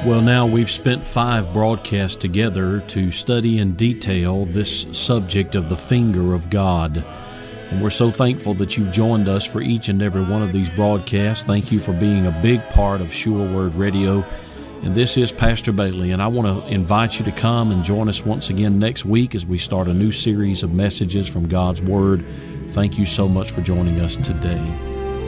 Well, now we've spent 5 broadcasts together to study in detail this subject of the finger of God. And we're so thankful that you've joined us for each and every one of these broadcasts. Thank you for being a big part of Sure Word Radio. And this is Pastor Bailey, and I want to invite you to come and join us once again next week as we start a new series of messages from God's Word. Thank you so much for joining us today.